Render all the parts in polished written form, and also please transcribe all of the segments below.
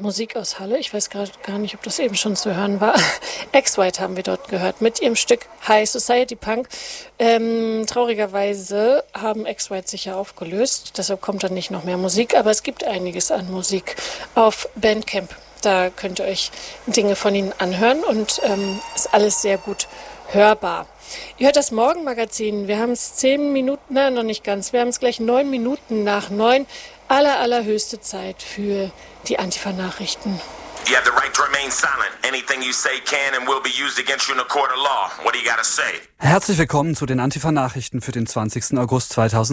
Musik aus Halle. Ich weiß gerade gar nicht, ob das eben schon zu hören war. X-White haben wir dort gehört mit ihrem Stück High Society Punk. Traurigerweise haben X-White sich ja aufgelöst, deshalb kommt dann nicht noch mehr Musik, aber es gibt einiges an Musik auf Bandcamp. Da könnt ihr euch Dinge von ihnen anhören und ist alles sehr gut hörbar. Ihr hört das Morgenmagazin. Wir haben es 10 Minuten, nein, noch nicht ganz. Wir haben es gleich 9 Minuten nach 9. Allerhöchste Zeit für die Antifa-Nachrichten. You have the right to remain silent. Anything you say can and will be used against you in a court of law. What do you gotta say? Herzlich willkommen zu den Antifa-Nachrichten für den 20. August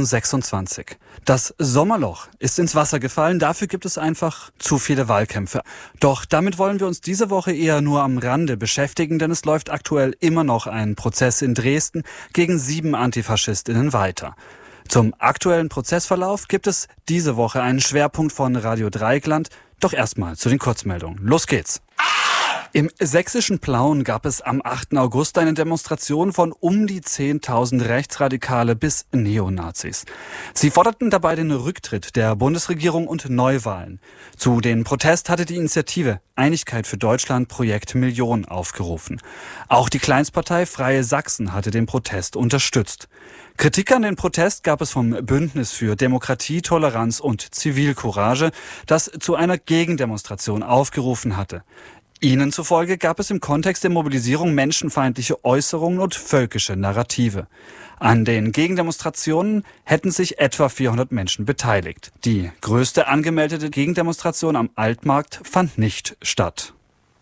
2026. Das Sommerloch ist ins Wasser gefallen, dafür gibt es einfach zu viele Wahlkämpfe. Doch damit wollen wir uns diese Woche eher nur am Rande beschäftigen, denn es läuft aktuell immer noch ein Prozess in Dresden gegen 7 AntifaschistInnen weiter. Zum aktuellen Prozessverlauf gibt es diese Woche einen Schwerpunkt von Radio Dreieckland. Doch erstmal zu den Kurzmeldungen. Los geht's. Im sächsischen Plauen gab es am 8. August eine Demonstration von um die 10.000 Rechtsradikale bis Neonazis. Sie forderten dabei den Rücktritt der Bundesregierung und Neuwahlen. Zu den Protest hatte die Initiative Einigkeit für Deutschland Projekt Million aufgerufen. Auch die Kleinstpartei Freie Sachsen hatte den Protest unterstützt. Kritik an den Protest gab es vom Bündnis für Demokratie, Toleranz und Zivilcourage, das zu einer Gegendemonstration aufgerufen hatte. Ihnen zufolge gab es im Kontext der Mobilisierung menschenfeindliche Äußerungen und völkische Narrative. An den Gegendemonstrationen hätten sich etwa 400 Menschen beteiligt. Die größte angemeldete Gegendemonstration am Altmarkt fand nicht statt.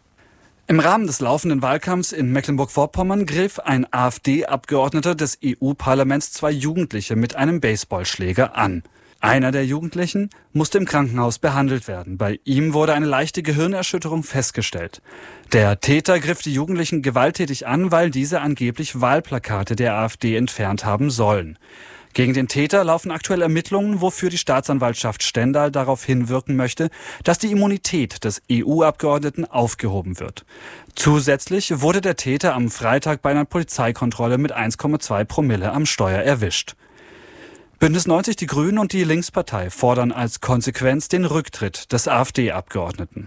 Im Rahmen des laufenden Wahlkampfs in Mecklenburg-Vorpommern griff ein AfD-Abgeordneter des EU-Parlaments 2 Jugendliche mit einem Baseballschläger an. Einer der Jugendlichen musste im Krankenhaus behandelt werden. Bei ihm wurde eine leichte Gehirnerschütterung festgestellt. Der Täter griff die Jugendlichen gewalttätig an, weil diese angeblich Wahlplakate der AfD entfernt haben sollen. Gegen den Täter laufen aktuell Ermittlungen, wofür die Staatsanwaltschaft Stendal darauf hinwirken möchte, dass die Immunität des EU-Abgeordneten aufgehoben wird. Zusätzlich wurde der Täter am Freitag bei einer Polizeikontrolle mit 1,2 Promille am Steuer erwischt. Bündnis 90, die Grünen und die Linkspartei fordern als Konsequenz den Rücktritt des AfD-Abgeordneten.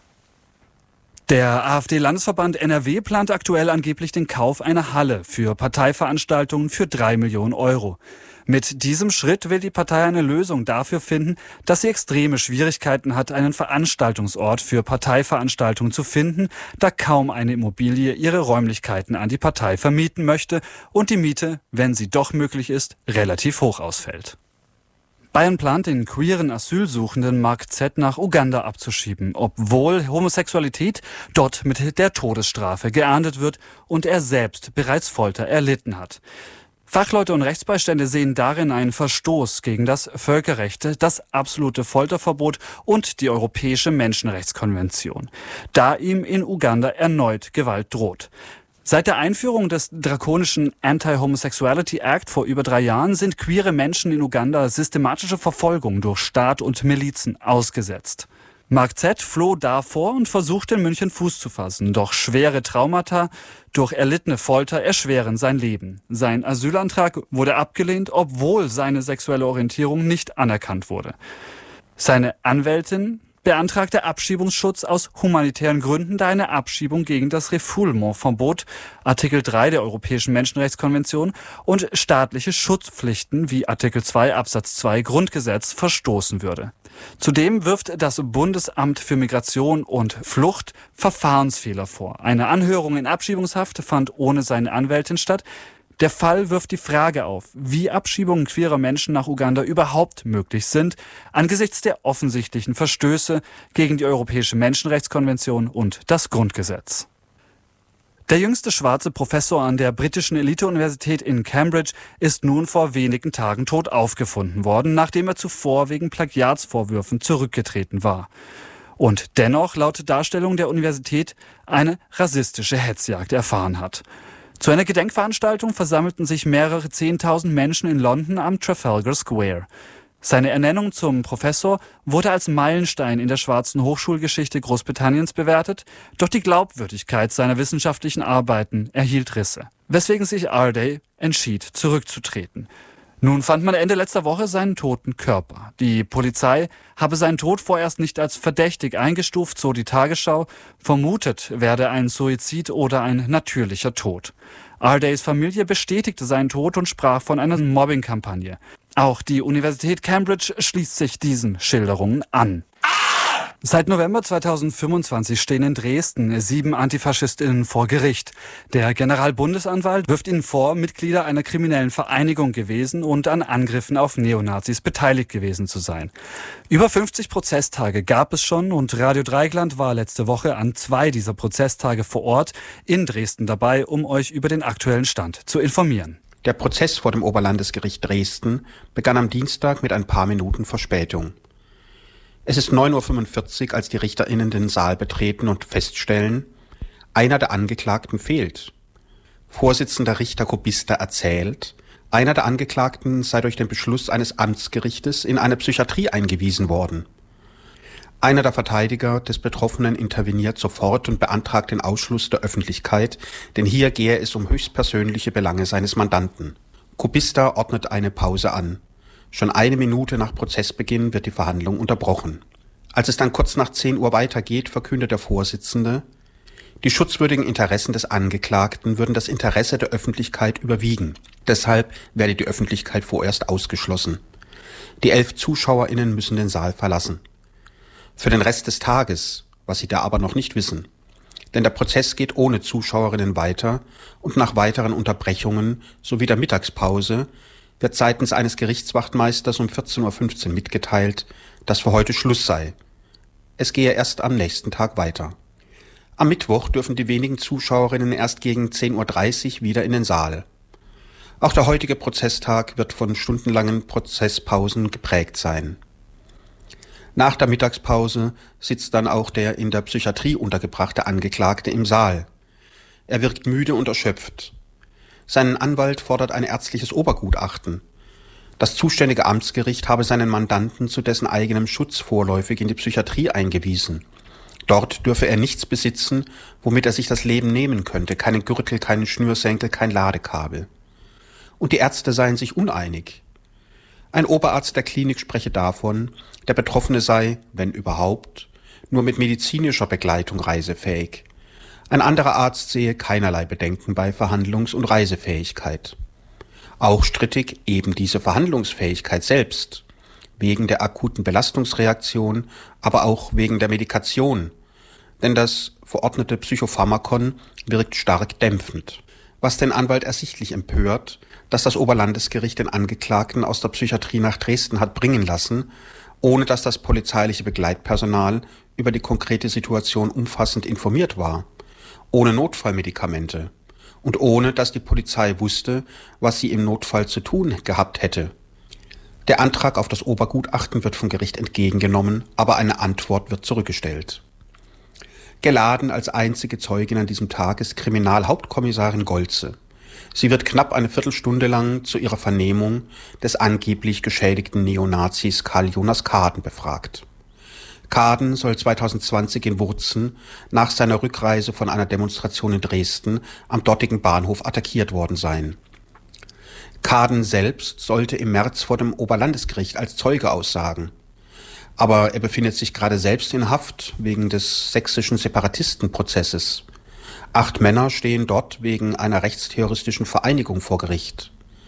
Der AfD-Landesverband NRW plant aktuell angeblich den Kauf einer Halle für Parteiveranstaltungen für 3 Millionen Euro. Mit diesem Schritt will die Partei eine Lösung dafür finden, dass sie extreme Schwierigkeiten hat, einen Veranstaltungsort für Parteiveranstaltungen zu finden, da kaum eine Immobilie ihre Räumlichkeiten an die Partei vermieten möchte und die Miete, wenn sie doch möglich ist, relativ hoch ausfällt. Bayern plant, den queeren Asylsuchenden Mark Z. nach Uganda abzuschieben, obwohl Homosexualität dort mit der Todesstrafe geahndet wird und er selbst bereits Folter erlitten hat. Fachleute und Rechtsbeistände sehen darin einen Verstoß gegen das Völkerrecht, das absolute Folterverbot und die Europäische Menschenrechtskonvention, da ihm in Uganda erneut Gewalt droht. Seit der Einführung des drakonischen Anti-Homosexuality Act vor über 3 Jahren sind queere Menschen in Uganda systematischer Verfolgung durch Staat und Milizen ausgesetzt. Mark Z. floh davor und versuchte in München Fuß zu fassen, doch schwere Traumata durch erlittene Folter erschweren sein Leben. Sein Asylantrag wurde abgelehnt, obwohl seine sexuelle Orientierung nicht anerkannt wurde. Seine Anwältin beantragte Abschiebungsschutz aus humanitären Gründen, da eine Abschiebung gegen das Refoulement-Verbot, Artikel 3 der Europäischen Menschenrechtskonvention und staatliche Schutzpflichten wie Artikel 2 Absatz 2 Grundgesetz verstoßen würde. Zudem wirft das Bundesamt für Migration und Flucht Verfahrensfehler vor. Eine Anhörung in Abschiebungshaft fand ohne seine Anwältin statt. Der Fall wirft die Frage auf, wie Abschiebungen queerer Menschen nach Uganda überhaupt möglich sind, angesichts der offensichtlichen Verstöße gegen die Europäische Menschenrechtskonvention und das Grundgesetz. Der jüngste schwarze Professor an der britischen Elite-Universität in Cambridge ist nun vor wenigen Tagen tot aufgefunden worden, nachdem er zuvor wegen Plagiatsvorwürfen zurückgetreten war. Und dennoch laut Darstellung der Universität eine rassistische Hetzjagd erfahren hat. Zu einer Gedenkveranstaltung versammelten sich mehrere 10.000 Menschen in London am Trafalgar Square. Seine Ernennung zum Professor wurde als Meilenstein in der schwarzen Hochschulgeschichte Großbritanniens bewertet, doch die Glaubwürdigkeit seiner wissenschaftlichen Arbeiten erhielt Risse, weswegen sich Ardey entschied, zurückzutreten. Nun fand man Ende letzter Woche seinen toten Körper. Die Polizei habe seinen Tod vorerst nicht als verdächtig eingestuft, so die Tagesschau. Vermutet werde ein Suizid oder ein natürlicher Tod. Ardays Familie bestätigte seinen Tod und sprach von einer Mobbing-Kampagne. Auch die Universität Cambridge schließt sich diesen Schilderungen an. Seit November 2025 stehen in Dresden 7 AntifaschistInnen vor Gericht. Der Generalbundesanwalt wirft ihnen vor, Mitglieder einer kriminellen Vereinigung gewesen und an Angriffen auf Neonazis beteiligt gewesen zu sein. Über 50 Prozesstage gab es schon und Radio Dreieckland war letzte Woche an 2 dieser Prozesstage vor Ort in Dresden dabei, um euch über den aktuellen Stand zu informieren. Der Prozess vor dem Oberlandesgericht Dresden begann am Dienstag mit ein paar Minuten Verspätung. Es ist 9:45 Uhr, als die RichterInnen den Saal betreten und feststellen, einer der Angeklagten fehlt. Vorsitzender Richter Kubista erzählt, einer der Angeklagten sei durch den Beschluss eines Amtsgerichtes in eine Psychiatrie eingewiesen worden. Einer der Verteidiger des Betroffenen interveniert sofort und beantragt den Ausschluss der Öffentlichkeit, denn hier gehe es um höchstpersönliche Belange seines Mandanten. Kubista ordnet eine Pause an. Schon 1 Minute nach Prozessbeginn wird die Verhandlung unterbrochen. Als es dann kurz nach 10 Uhr weitergeht, verkündet der Vorsitzende, die schutzwürdigen Interessen des Angeklagten würden das Interesse der Öffentlichkeit überwiegen. Deshalb werde die Öffentlichkeit vorerst ausgeschlossen. Die 11 ZuschauerInnen müssen den Saal verlassen. Für den Rest des Tages, was sie da aber noch nicht wissen. Denn der Prozess geht ohne ZuschauerInnen weiter und nach weiteren Unterbrechungen sowie der Mittagspause wird seitens eines Gerichtswachtmeisters um 14:15 Uhr mitgeteilt, dass für heute Schluss sei. Es gehe erst am nächsten Tag weiter. Am Mittwoch dürfen die wenigen Zuschauerinnen erst gegen 10:30 Uhr wieder in den Saal. Auch der heutige Prozesstag wird von stundenlangen Prozesspausen geprägt sein. Nach der Mittagspause sitzt dann auch der in der Psychiatrie untergebrachte Angeklagte im Saal. Er wirkt müde und erschöpft. Sein Anwalt fordert ein ärztliches Obergutachten. Das zuständige Amtsgericht habe seinen Mandanten zu dessen eigenem Schutz vorläufig in die Psychiatrie eingewiesen. Dort dürfe er nichts besitzen, womit er sich das Leben nehmen könnte, keinen Gürtel, keinen Schnürsenkel, kein Ladekabel. Und die Ärzte seien sich uneinig. Ein Oberarzt der Klinik spreche davon, der Betroffene sei, wenn überhaupt, nur mit medizinischer Begleitung reisefähig. Ein anderer Arzt sehe keinerlei Bedenken bei Verhandlungs- und Reisefähigkeit. Auch strittig eben diese Verhandlungsfähigkeit selbst, wegen der akuten Belastungsreaktion, aber auch wegen der Medikation, denn das verordnete Psychopharmakon wirkt stark dämpfend. Was den Anwalt ersichtlich empört, dass das Oberlandesgericht den Angeklagten aus der Psychiatrie nach Dresden hat bringen lassen, ohne dass das polizeiliche Begleitpersonal über die konkrete Situation umfassend informiert war, ohne Notfallmedikamente und ohne dass die Polizei wusste, was sie im Notfall zu tun gehabt hätte. Der Antrag auf das Obergutachten wird vom Gericht entgegengenommen, aber eine Antwort wird zurückgestellt. Geladen als einzige Zeugin an diesem Tag ist Kriminalhauptkommissarin Golze. Sie wird knapp eine Viertelstunde lang zu ihrer Vernehmung des angeblich geschädigten Neonazis Karl Jonas Kaden befragt. Kaden soll 2020 in Wurzen nach seiner Rückreise von einer Demonstration in Dresden am dortigen Bahnhof attackiert worden sein. Kaden selbst sollte im März vor dem Oberlandesgericht als Zeuge aussagen. Aber er befindet sich gerade selbst in Haft wegen des sächsischen Separatistenprozesses. 8 Männer stehen dort wegen einer rechtsterroristischen Vereinigung vor Gericht.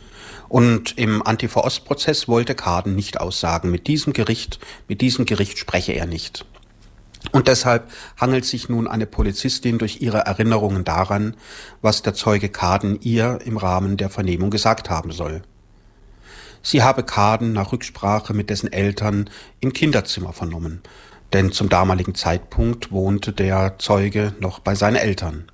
Und im Antifa-Ost-Prozess wollte Kaden nicht aussagen. Mit diesem Gericht spreche er nicht. Und deshalb hangelt sich nun eine Polizistin durch ihre Erinnerungen daran, was der Zeuge Kaden ihr im Rahmen der Vernehmung gesagt haben soll. Sie habe Kaden nach Rücksprache mit dessen Eltern im Kinderzimmer vernommen, denn zum damaligen Zeitpunkt wohnte der Zeuge noch bei seinen Eltern.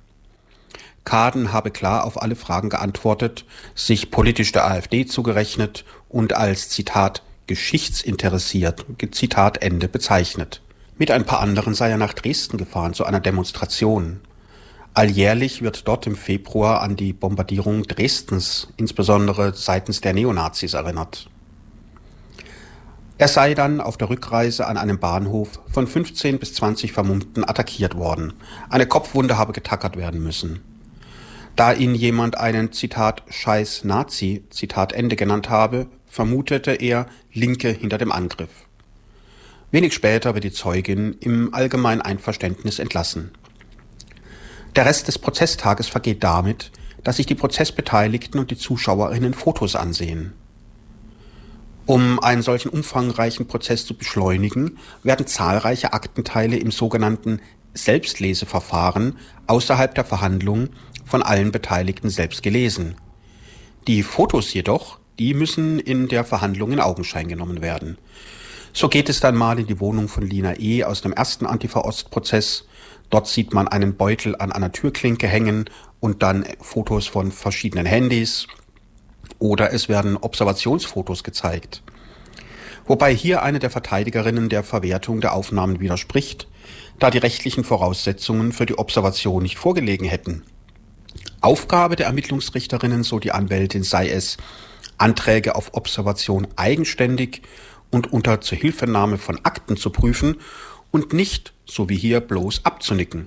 Kaden habe klar auf alle Fragen geantwortet, sich politisch der AfD zugerechnet und als, Zitat, geschichtsinteressiert, Zitat Ende, bezeichnet. Mit ein paar anderen sei er nach Dresden gefahren zu einer Demonstration. Alljährlich wird dort im Februar an die Bombardierung Dresdens, insbesondere seitens der Neonazis, erinnert. Er sei dann auf der Rückreise an einem Bahnhof von 15 bis 20 Vermummten attackiert worden. Eine Kopfwunde habe getackert werden müssen. Da ihn jemand einen, Zitat, Scheiß Nazi, Zitat Ende genannt habe, vermutete er Linke hinter dem Angriff. Wenig später wird die Zeugin im allgemeinen Einverständnis entlassen. Der Rest des Prozesstages vergeht damit, dass sich die Prozessbeteiligten und die ZuschauerInnen Fotos ansehen. Um einen solchen umfangreichen Prozess zu beschleunigen, werden zahlreiche Aktenteile im sogenannten Selbstleseverfahren außerhalb der Verhandlung von allen Beteiligten selbst gelesen. Die Fotos jedoch, die müssen in der Verhandlung in Augenschein genommen werden. So geht es dann mal in die Wohnung von Lina E. aus dem ersten Antifa-Ost-Prozess. Dort sieht man einen Beutel an einer Türklinke hängen und dann Fotos von verschiedenen Handys. Oder es werden Observationsfotos gezeigt. Wobei hier eine der Verteidigerinnen der Verwertung der Aufnahmen widerspricht, da die rechtlichen Voraussetzungen für die Observation nicht vorgelegen hätten. Aufgabe der Ermittlungsrichterinnen, so die Anwältin, sei es, Anträge auf Observation eigenständig und unter Zuhilfenahme von Akten zu prüfen und nicht, so wie hier, bloß abzunicken.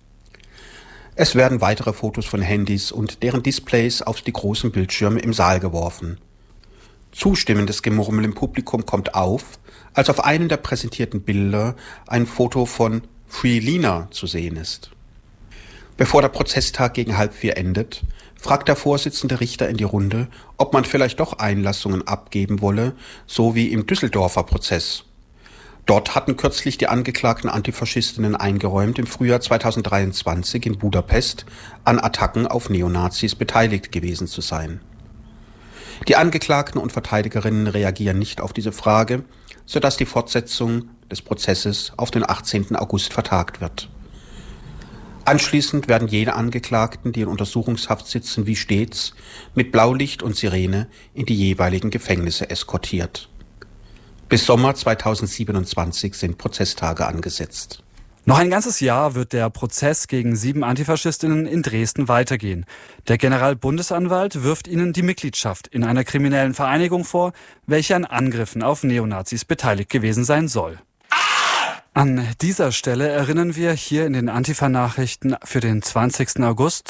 Es werden weitere Fotos von Handys und deren Displays auf die großen Bildschirme im Saal geworfen. Zustimmendes Gemurmel im Publikum kommt auf, als auf einem der präsentierten Bilder ein Foto von Free Lina zu sehen ist. Bevor der Prozesstag gegen 3:30 endet, fragt der Vorsitzende Richter in die Runde, ob man vielleicht doch Einlassungen abgeben wolle, so wie im Düsseldorfer Prozess. Dort hatten kürzlich die angeklagten Antifaschistinnen eingeräumt, im Frühjahr 2023 in Budapest an Attacken auf Neonazis beteiligt gewesen zu sein. Die Angeklagten und Verteidigerinnen reagieren nicht auf diese Frage, sodass die Fortsetzung des Prozesses auf den 18. August vertagt wird. Anschließend werden jene Angeklagten, die in Untersuchungshaft sitzen, wie stets, mit Blaulicht und Sirene in die jeweiligen Gefängnisse eskortiert. Bis Sommer 2027 sind Prozesstage angesetzt. Noch ein ganzes Jahr wird der Prozess gegen 7 Antifaschistinnen in Dresden weitergehen. Der Generalbundesanwalt wirft ihnen die Mitgliedschaft in einer kriminellen Vereinigung vor, welche an Angriffen auf Neonazis beteiligt gewesen sein soll. An dieser Stelle erinnern wir hier in den Antifa-Nachrichten für den 20. August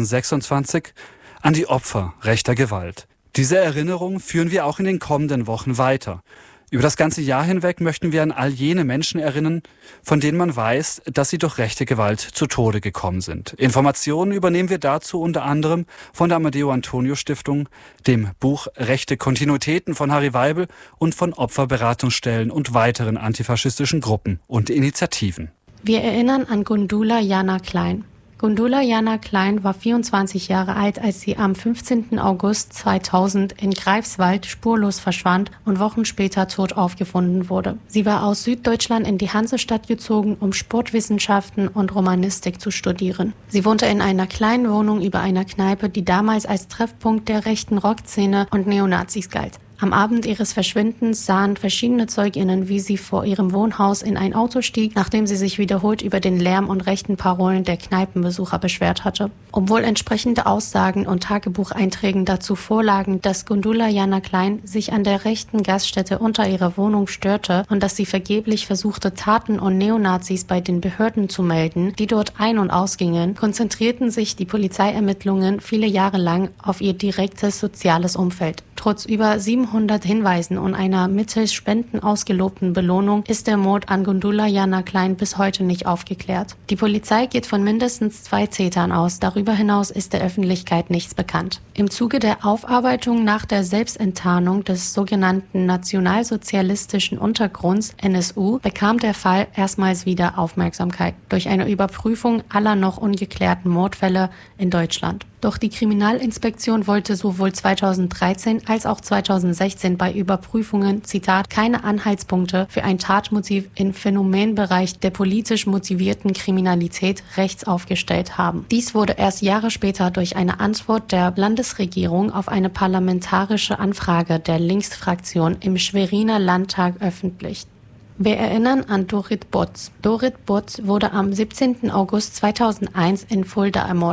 2026 an die Opfer rechter Gewalt. Diese Erinnerung führen wir auch in den kommenden Wochen weiter. Über das ganze Jahr hinweg möchten wir an all jene Menschen erinnern, von denen man weiß, dass sie durch rechte Gewalt zu Tode gekommen sind. Informationen übernehmen wir dazu unter anderem von der Amadeo Antonio Stiftung, dem Buch Rechte Kontinuitäten von Harry Weibel und von Opferberatungsstellen und weiteren antifaschistischen Gruppen und Initiativen. Wir erinnern an Gundula Jana Klein. Gundula Jana Klein war 24 Jahre alt, als sie am 15. August 2000 in Greifswald spurlos verschwand und Wochen später tot aufgefunden wurde. Sie war aus Süddeutschland in die Hansestadt gezogen, um Sportwissenschaften und Romanistik zu studieren. Sie wohnte in einer kleinen Wohnung über einer Kneipe, die damals als Treffpunkt der rechten Rockszene und Neonazis galt. Am Abend ihres Verschwindens sahen verschiedene ZeugInnen, wie sie vor ihrem Wohnhaus in ein Auto stieg, nachdem sie sich wiederholt über den Lärm und rechten Parolen der Kneipenbesucher beschwert hatte. Obwohl entsprechende Aussagen und Tagebucheinträgen dazu vorlagen, dass Gundula Jana Klein sich an der rechten Gaststätte unter ihrer Wohnung störte und dass sie vergeblich versuchte, Taten und Neonazis bei den Behörden zu melden, die dort ein- und ausgingen, konzentrierten sich die Polizeiermittlungen viele Jahre lang auf ihr direktes soziales Umfeld. Trotz über 700 Hinweisen und einer mittels Spenden ausgelobten Belohnung ist der Mord an Gundula Jana Klein bis heute nicht aufgeklärt. Die Polizei geht von mindestens 2 Tätern aus. Darüber hinaus ist der Öffentlichkeit nichts bekannt. Im Zuge der Aufarbeitung nach der Selbstenttarnung des sogenannten nationalsozialistischen Untergrunds NSU bekam der Fall erstmals wieder Aufmerksamkeit durch eine Überprüfung aller noch ungeklärten Mordfälle in Deutschland. Doch die Kriminalinspektion wollte sowohl 2013 als auch 2016 bei Überprüfungen, Zitat, keine Anhaltspunkte für ein Tatmotiv im Phänomenbereich der politisch motivierten Kriminalität rechts aufgestellt haben. Dies wurde erst Jahre später durch eine Antwort der Landesregierung auf eine parlamentarische Anfrage der Linksfraktion im Schweriner Landtag öffentlich. Wir erinnern an Dorit Botz. Dorit Botz wurde am 17. August 2001 in Fulda ermordet.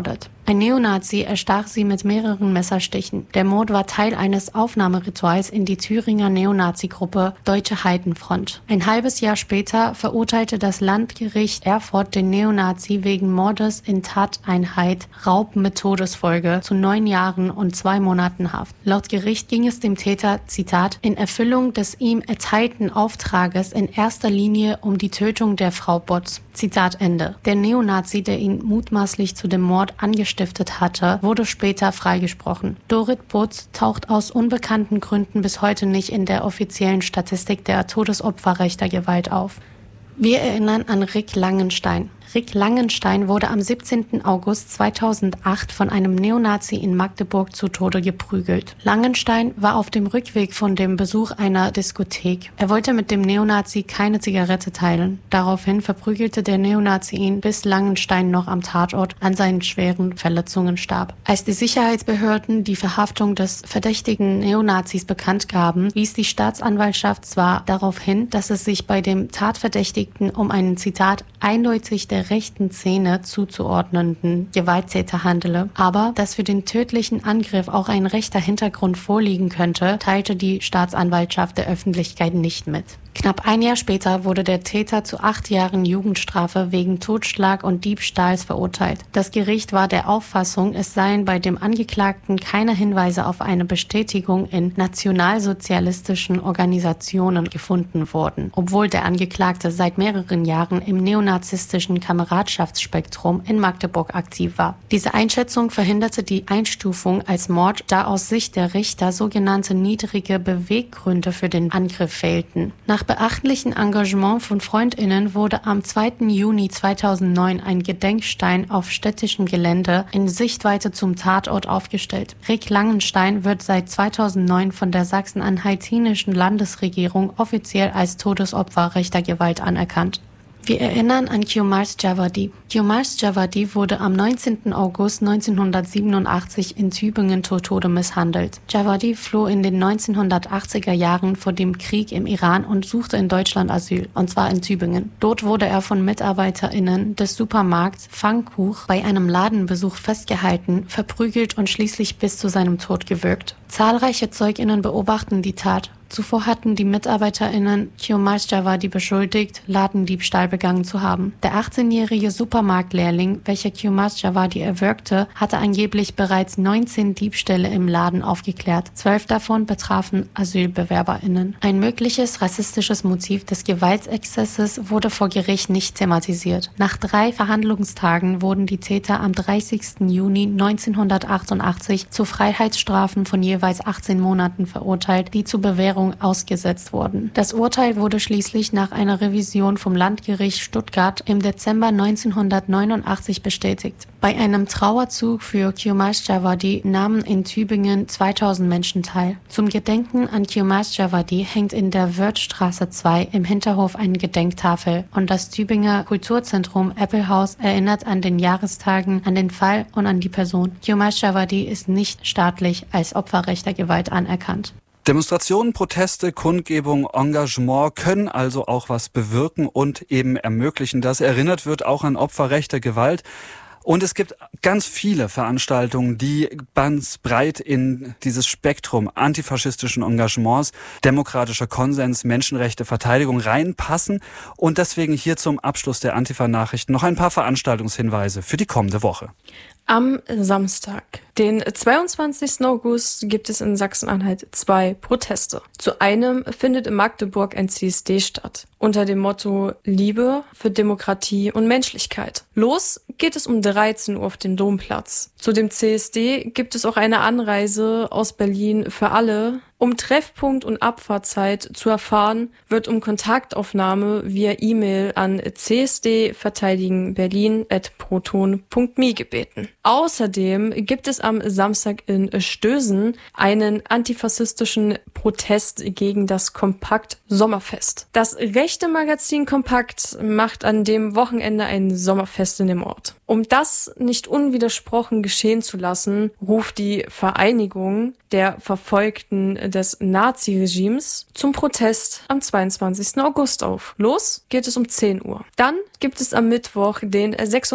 Ein Neonazi erstach sie mit mehreren Messerstichen. Der Mord war Teil eines Aufnahmerituals in die Thüringer Neonazi-Gruppe Deutsche Heidenfront. Ein halbes Jahr später verurteilte das Landgericht Erfurt den Neonazi wegen Mordes in Tateinheit Raub mit Todesfolge zu 9 Jahren und 2 Monaten Haft. Laut Gericht ging es dem Täter, Zitat, in Erfüllung des ihm erteilten Auftrages in erster Linie um die Tötung der Frau Botz. Zitat Ende. Der Neonazi, der ihn mutmaßlich zu dem Mord angestiftet hatte, wurde später freigesprochen. Dorit Botz taucht aus unbekannten Gründen bis heute nicht in der offiziellen Statistik der Todesopfer rechter Gewalt auf. Wir erinnern an Rick Langenstein. Rick Langenstein wurde am 17. August 2008 von einem Neonazi in Magdeburg zu Tode geprügelt. Langenstein war auf dem Rückweg von dem Besuch einer Diskothek. Er wollte mit dem Neonazi keine Zigarette teilen. Daraufhin verprügelte der Neonazi ihn, bis Langenstein noch am Tatort an seinen schweren Verletzungen starb. Als die Sicherheitsbehörden die Verhaftung des verdächtigen Neonazis bekannt gaben, wies die Staatsanwaltschaft zwar darauf hin, dass es sich bei dem Tatverdächtigten um einen, Zitat, eindeutig der rechten Szene zuzuordnenden Gewalttäter handele, aber dass für den tödlichen Angriff auch ein rechter Hintergrund vorliegen könnte, teilte die Staatsanwaltschaft der Öffentlichkeit nicht mit. Knapp ein Jahr später wurde der Täter zu 8 Jahren Jugendstrafe wegen Totschlag und Diebstahls verurteilt. Das Gericht war der Auffassung, es seien bei dem Angeklagten keine Hinweise auf eine Bestätigung in nationalsozialistischen Organisationen gefunden worden, obwohl der Angeklagte seit mehreren Jahren im neonazistischen Kameradschaftsspektrum in Magdeburg aktiv war. Diese Einschätzung verhinderte die Einstufung als Mord, da aus Sicht der Richter sogenannte niedrige Beweggründe für den Angriff fehlten. Nach beachtlichem Engagement von FreundInnen wurde am 2. Juni 2009 ein Gedenkstein auf städtischem Gelände in Sichtweite zum Tatort aufgestellt. Rick Langenstein wird seit 2009 von der sachsen-anhaltinischen Landesregierung offiziell als Todesopfer rechter Gewalt anerkannt. Wir erinnern an Kiomars Javadi. Kiomars Javadi wurde am 19. August 1987 in Tübingen zu Tode misshandelt. Javadi floh in den 1980er Jahren vor dem Krieg im Iran und suchte in Deutschland Asyl, und zwar in Tübingen. Dort wurde er von MitarbeiterInnen des Supermarkts Pfannkuch bei einem Ladenbesuch festgehalten, verprügelt und schließlich bis zu seinem Tod gewürgt. Zahlreiche ZeugInnen beobachten die Tat. Zuvor hatten die MitarbeiterInnen Kiomars Javadi beschuldigt, Ladendiebstahl begangen zu haben. Der 18-jährige Supermarktlehrling, welcher Kiomars Javadi erwürgte, hatte angeblich bereits 19 Diebstähle im Laden aufgeklärt. 12 davon betrafen AsylbewerberInnen. Ein mögliches rassistisches Motiv des Gewaltexzesses wurde vor Gericht nicht thematisiert. Nach 3 Verhandlungstagen wurden die Täter am 30. Juni 1988 zu Freiheitsstrafen von jeweils 18 Monaten verurteilt, die zur Bewährung ausgesetzt wurden. Das Urteil wurde schließlich nach einer Revision vom Landgericht Stuttgart im Dezember 1989 bestätigt. Bei einem Trauerzug für Kiomars Javadi nahmen in Tübingen 2000 Menschen teil. Zum Gedenken an Kiomars Javadi hängt in der Wörthstraße 2 im Hinterhof eine Gedenktafel und das Tübinger Kulturzentrum Appelhaus erinnert an den Jahrestagen an den Fall und an die Person. Kiomars Javadi ist nicht staatlich als Opfer rechter Gewalt anerkannt. Demonstrationen, Proteste, Kundgebung, Engagement können also auch was bewirken und eben ermöglichen, dass erinnert wird auch an Opfer rechter Gewalt. Und es gibt ganz viele Veranstaltungen, die ganz breit in dieses Spektrum antifaschistischen Engagements, demokratischer Konsens, Menschenrechte, Verteidigung reinpassen. Und deswegen hier zum Abschluss der Antifa-Nachrichten noch ein paar Veranstaltungshinweise für die kommende Woche. Am Samstag, den 22. August, gibt es in Sachsen-Anhalt 2 Proteste. Zu einem findet in Magdeburg ein CSD statt, unter dem Motto Liebe für Demokratie und Menschlichkeit. Los geht es um 13 Uhr auf den Domplatz. Zu dem CSD gibt es auch eine Anreise aus Berlin für alle. Um Treffpunkt und Abfahrtzeit zu erfahren, wird um Kontaktaufnahme via E-Mail an csdverteidigenberlin@proton.me gebeten. Außerdem gibt es am Samstag in Stößen einen antifaschistischen Protest gegen das Kompakt Sommerfest. Das rechte Magazin Kompakt macht an dem Wochenende ein Sommerfest in dem Ort. Um das nicht unwidersprochen geschehen zu lassen, ruft die Vereinigung der Verfolgten des Naziregimes zum Protest am 22. August auf. Los geht es um 10 Uhr. Dann gibt es am Mittwoch, den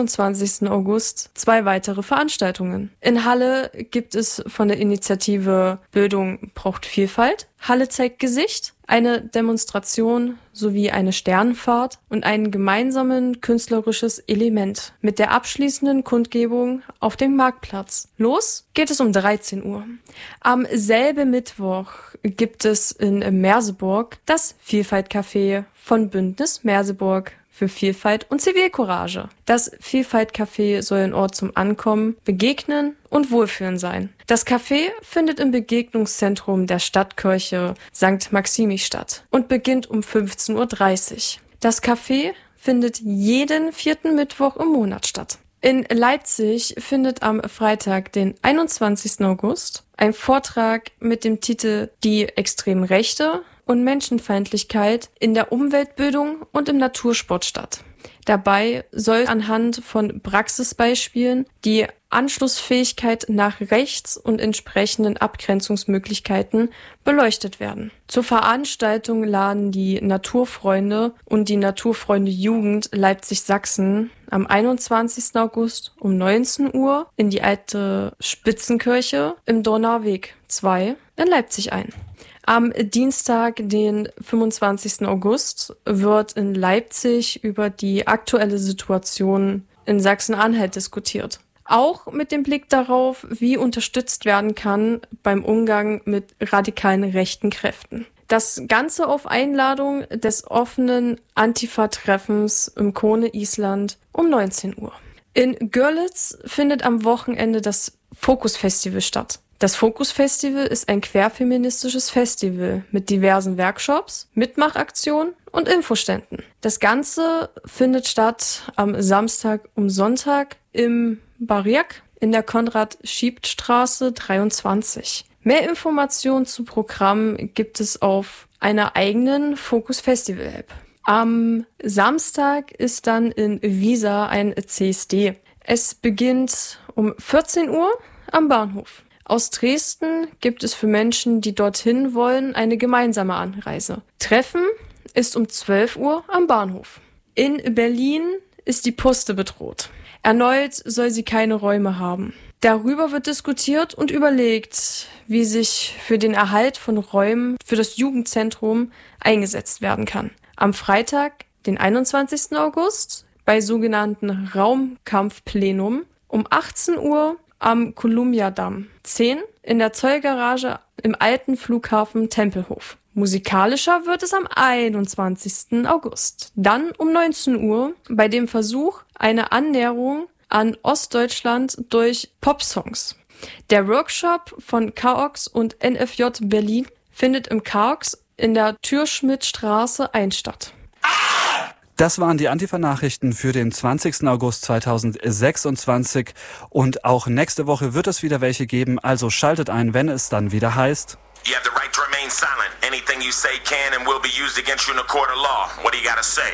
26. August, 2 weitere Veranstaltungen. In Halle gibt es von der Initiative Bildung braucht Vielfalt, Halle zeigt Gesicht, eine Demonstration sowie eine Sternenfahrt und ein gemeinsames künstlerisches Element mit der abschließenden Kundgebung auf dem Marktplatz. Los geht es um 13 Uhr. Am selben Mittwoch gibt es in Merseburg das Vielfalt-Café von Bündnis Merseburg für Vielfalt und Zivilcourage. Das Vielfalt-Café soll ein Ort zum Ankommen, Begegnen und Wohlfühlen sein. Das Café findet im Begegnungszentrum der Stadtkirche St. Maximi statt und beginnt um 15.30 Uhr. Das Café findet jeden 4. Mittwoch im Monat statt. In Leipzig findet am Freitag, den 21. August, ein Vortrag mit dem Titel Die extremen Rechte und Menschenfeindlichkeit in der Umweltbildung und im Natursport statt. Dabei soll anhand von Praxisbeispielen die Anschlussfähigkeit nach rechts und entsprechenden Abgrenzungsmöglichkeiten beleuchtet werden. Zur Veranstaltung laden die Naturfreunde und die Naturfreunde Jugend Leipzig-Sachsen am 21. August um 19 Uhr in die alte Spitzenkirche im Donauweg 2 in Leipzig ein. Am Dienstag, den 25. August, wird in Leipzig über die aktuelle Situation in Sachsen-Anhalt diskutiert. Auch mit dem Blick darauf, wie unterstützt werden kann beim Umgang mit radikalen rechten Kräften. Das Ganze auf Einladung des offenen Antifa-Treffens im Kone Island um 19 Uhr. In Görlitz findet am Wochenende das Fokus-Festival statt. Das Fokus-Festival ist ein querfeministisches Festival mit diversen Workshops, Mitmachaktionen und Infoständen. Das Ganze findet statt am Samstag um Sonntag im Bariak in der Konrad-Schiebt-Straße 23. Mehr Informationen zu Programm gibt es auf einer eigenen Fokus-Festival-App. Am Samstag ist dann in Wiesa ein CSD. Es beginnt um 14 Uhr am Bahnhof. Aus Dresden gibt es für Menschen, die dorthin wollen, eine gemeinsame Anreise. Treffen ist um 12 Uhr am Bahnhof. In Berlin ist die Puste bedroht. Erneut soll sie keine Räume haben. Darüber wird diskutiert und überlegt, wie sich für den Erhalt von Räumen für das Jugendzentrum eingesetzt werden kann. Am Freitag, den 21. August, bei sogenannten Raumkampfplenum um 18 Uhr am Kolumbiadamm 10 in der Zollgarage im alten Flughafen Tempelhof. Musikalischer wird es am 21. August. Dann um 19 Uhr bei dem Versuch einer Annäherung an Ostdeutschland durch Popsongs. Der Workshop von KAOX und NFJ Berlin findet im KAOX in der Türschmidtstraße 1 statt. Das waren die Antifa-Nachrichten für den 20. August 2026 und auch nächste Woche wird es wieder welche geben, also schaltet ein, wenn es dann wieder heißt. You have the right to remain silent. Anything you say can and will be used against you in a court of law. What do you gotta say?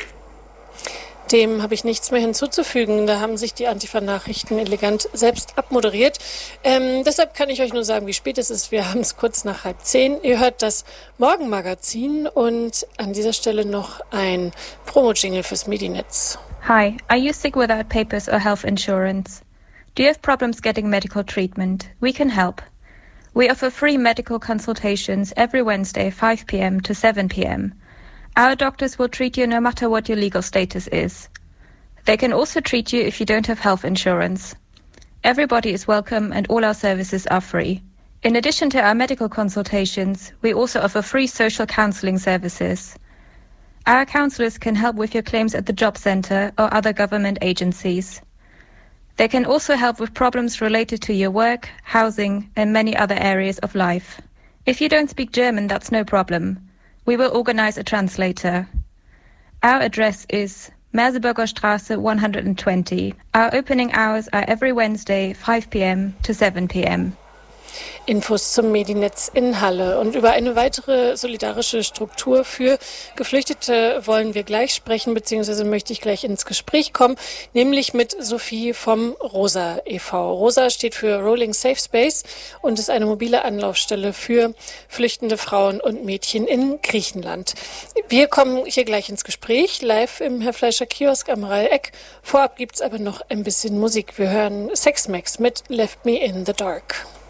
Dem habe ich nichts mehr hinzuzufügen. Da haben sich die Antifa-Nachrichten elegant selbst abmoderiert. Deshalb kann ich euch nur sagen, wie spät es ist. Wir haben es kurz nach 9:30. Ihr hört das Morgenmagazin und an dieser Stelle noch ein Promo-Jingle fürs Medinetz. Hi, are you sick without papers or health insurance? Do you have problems getting medical treatment? We can help. We offer free medical consultations every Wednesday, 5 p.m. to 7 p.m. Our doctors will treat you no matter what your legal status is. They can also treat you if you don't have health insurance. Everybody is welcome and all our services are free. In addition to our medical consultations, we also offer free social counselling services. Our counsellors can help with your claims at the job centre or other government agencies. They can also help with problems related to your work, housing and many other areas of life. If you don't speak German, that's no problem. We will organize a translator. Our address is Merseburger Straße 120. Our opening hours are every Wednesday, 5 p.m. to 7 p.m. Infos zum Medinetz in Halle. Und über eine weitere solidarische Struktur für Geflüchtete wollen wir gleich sprechen, beziehungsweise möchte ich gleich ins Gespräch kommen, nämlich mit Sophie vom ROSA e.V. ROSA steht für Rolling Safe Space und ist eine mobile Anlaufstelle für flüchtende Frauen und Mädchen in Griechenland. Wir kommen hier gleich ins Gespräch, live im Herr Fleischer Kiosk am Reiheck. Vorab gibt's aber noch ein bisschen Musik. Wir hören Sex Max mit Left Me in the Dark.